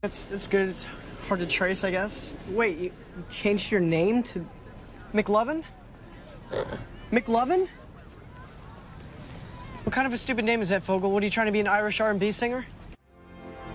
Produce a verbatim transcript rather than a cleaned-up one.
That's, that's good. It's hard to trace, I guess. Wait, you changed your name to McLovin? McLovin? What kind of a stupid name is that, Fogel? What, are you trying to be an Irish R and B singer?